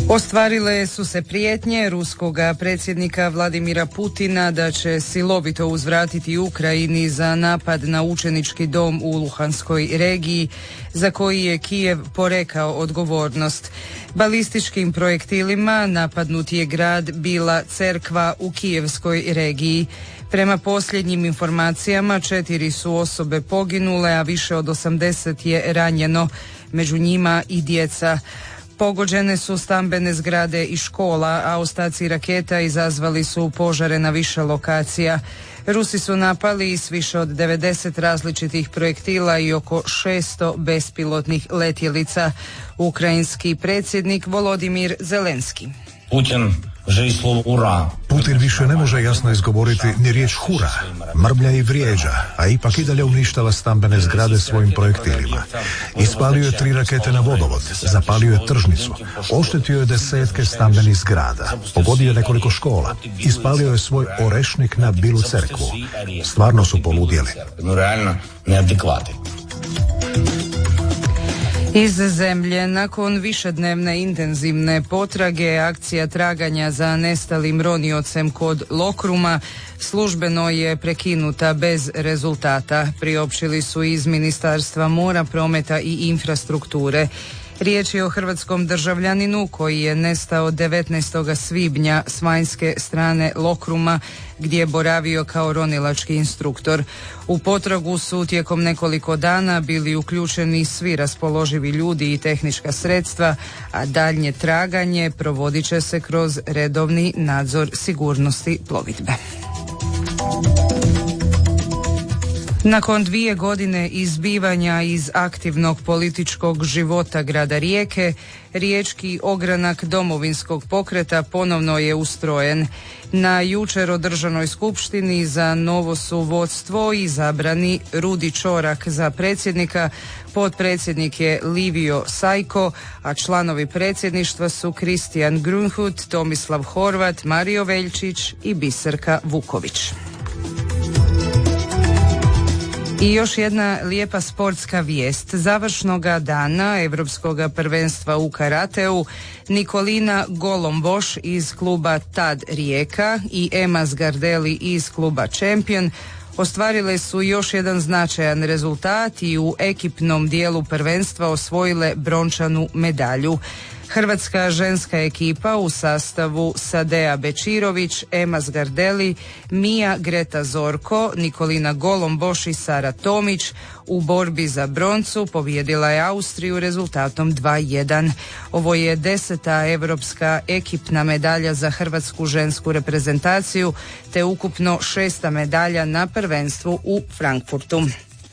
Ostvarile su se prijetnje ruskoga predsjednika Vladimira Putina da će silovito uzvratiti Ukrajini za napad na učenički dom u Luhanskoj regiji, za koji je Kijev porekao odgovornost. Balističkim projektilima napadnut je grad Bila Cerkva u Kijevskoj regiji. Prema posljednjim informacijama 4 su osobe poginule, a više od 80 je ranjeno, među njima i djeca. Pogođene su stambene zgrade i škola, a ostaci raketa izazvali su požare na više lokacija. Rusi su napali s više od 90 različitih projektila i oko 600 bespilotnih letjelica. Ukrajinski predsjednik Volodimir Zelenski. Putin više ne može jasno izgovoriti ni riječ hura, mrblja i vrijeđa, a ipak i dalje uništava stambene zgrade svojim projektilima. Ispalio je 3 rakete na vodovod, zapalio je tržnicu, oštetio je desetke stambenih zgrada, pogodio je nekoliko škola, ispalio je svoj orešnik na Bilu Cerkvu. Stvarno su poludjeli. Iz zemlje, nakon višednevne intenzivne potrage, akcija traganja za nestalim roniocem kod Lokruma službeno je prekinuta bez rezultata, priopćili su iz Ministarstva mora, prometa i infrastrukture. Riječ je o hrvatskom državljaninu koji je nestao 19. svibnja s vanjske strane Lokruma, gdje je boravio kao ronilački instruktor. U potragu su tijekom nekoliko dana bili uključeni svi raspoloživi ljudi i tehnička sredstva, a daljnje traganje provodit će se kroz redovni nadzor sigurnosti plovidbe. Nakon 2 godine izbivanja iz aktivnog političkog života grada Rijeke, riječki ogranak Domovinskog pokreta ponovno je ustrojen. Na jučer održanoj skupštini za novo su vodstvo izabrani Rudi Čorak za predsjednika, potpredsjednik je Livio Sajko, a članovi predsjedništva su Kristijan Grunhut, Tomislav Horvat, Mario Veljčić i Biserka Vuković. I još jedna lijepa sportska vijest. Završnoga dana Europskog prvenstva u karateu Nikolina Golomboš iz kluba Tad Rijeka i Ema Zgardelli iz kluba Champion ostvarile su još jedan značajan rezultat i u ekipnom dijelu prvenstva osvojile brončanu medalju. Hrvatska ženska ekipa u sastavu Sadea Bečirović, Ema Zgardelli, Mija Greta Zorko, Nikolina Golomboš i Sara Tomić u borbi za broncu pobijedila je Austriju rezultatom 2:1. Ovo je 10. europska ekipna medalja za hrvatsku žensku reprezentaciju, te ukupno 6. medalja na prvenstvu u Frankfurtu.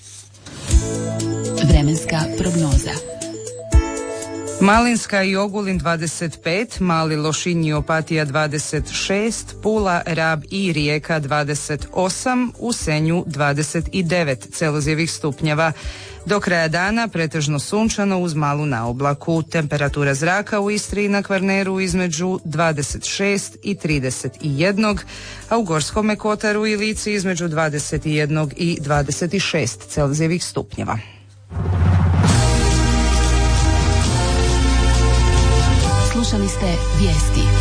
Vremenska prognoza. Malinska i Ogulin 25, Mali Lošinj i Opatija 26, Pula, Rab i Rijeka 28, u Senju 29 celzijevih stupnjeva. Do kraja dana pretežno sunčano uz malu naoblaku. Temperatura zraka u Istri i na Kvarneru između 26 i 31, a u Gorskome kotaru i Lici između 21 i 26 celzijevih stupnjeva. Slušali ste vijesti.